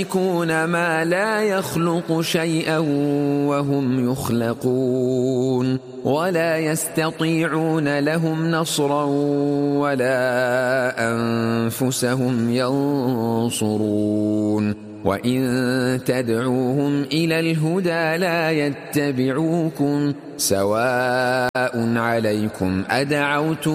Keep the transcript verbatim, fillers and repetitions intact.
يشركون ما لا يخلق شيئا وهم يخلقون ولا يستطيعون لهم نصرا ولا أنفسهم ينصرون وإن تدعوهم إلى الهدى لا يتبعوكم سواء عليكم أدعوتم